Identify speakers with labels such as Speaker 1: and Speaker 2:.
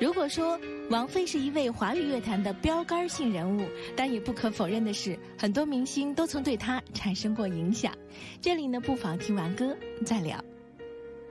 Speaker 1: 如果说王菲是一位华语乐坛的标杆性人物，但也不可否认的是，很多明星都曾对她产生过影响。这里呢，不妨听完歌再聊。